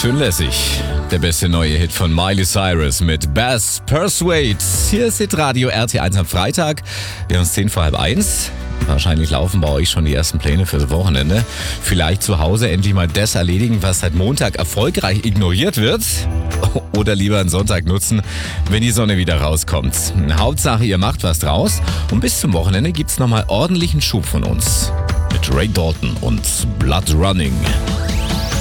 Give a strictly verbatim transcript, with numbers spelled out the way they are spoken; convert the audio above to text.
Schön lässig. Der beste neue Hit von Miley Cyrus mit Bass Persuade. Hier ist Hitradio R T eins am Freitag. Wir haben es zehn vor halb eins. Wahrscheinlich laufen bei euch schon die ersten Pläne fürs Wochenende. Vielleicht zu Hause endlich mal das erledigen, was seit Montag erfolgreich ignoriert wird. Oder lieber einen Sonntag nutzen, wenn die Sonne wieder rauskommt. Hauptsache, ihr macht was draus. Und bis zum Wochenende gibt's nochmal ordentlichen Schub von uns. Mit Ray Dalton und Blood Running.